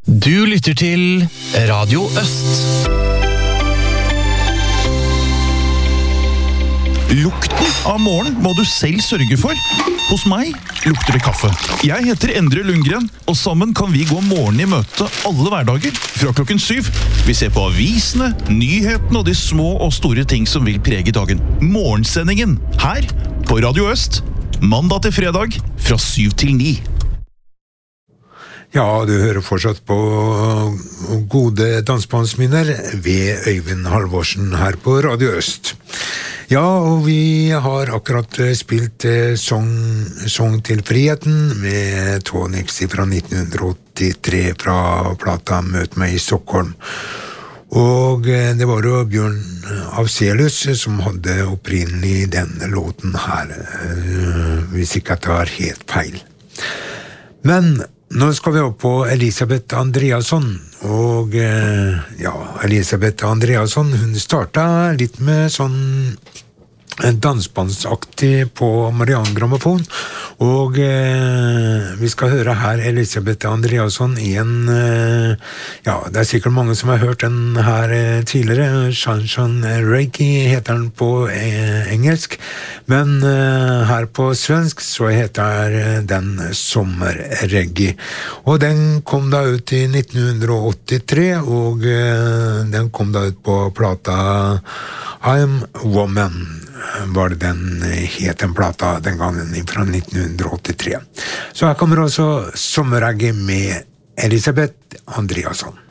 Du lytter til Radio Øst. Lukten av morgen må du selv sørge for. Hos meg lukter det kaffe. Jeg heter Endre Lundgren, og sammen kan vi gå morgen i møte alle hverdager fra klokken 7. Vi ser på avisene, nyhetene og de små og store ting som vil prege dagen. Morgensendingen her på Radio Øst, mandag til fredag fra 7 til 9. Ja, du hører fortsatt på gode dansbandsminner ved Øyvind Halvorsen her på Radio Øst. Ja, og vi har akkurat spilt Sång til friheten med Tonix fra 1983 fra plata Møt meg i Stockholm. Og det var jo Bjørn Afzelius som hadde opprinnelig den låten her, hvis ikke jeg tar helt feil. Men nå skal vi opp på Elisabeth Andreasson, og ja, Elisabeth Andreasson, hun startet litt med sånn dansbandsaktig på Marianne Grammofon, og vi skal høre her Elisabeth Andreasson i en, ja, det sikkert mange som har hørt den her tidligere, Sunshine Reggae heter den på engelsk, men her på svensk så heter den Sommerreggae, og den kom da ut i 1983, og den kom da ut på plata I'm Woman, var det den het en plata den gangen fra 1983. Så her kommer også Sommerreggae med Elisabeth Andreasson.